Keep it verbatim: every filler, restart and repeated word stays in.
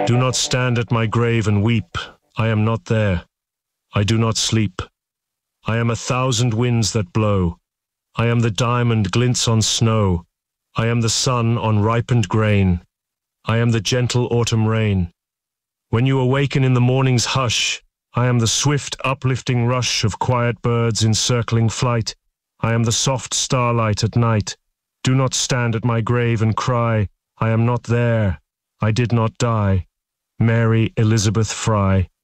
Do not stand at my grave and weep. I am not there. I do not sleep. I am a thousand winds that blow. I am the diamond glints on snow. I am the sun on ripened grain. I am the gentle autumn rain. When you awaken in the morning's hush, I am the swift uplifting rush of quiet birds in circling flight. I am the soft starlight at night. Do not stand at my grave and cry, I am not there. I did not die. Mary Elizabeth Fry.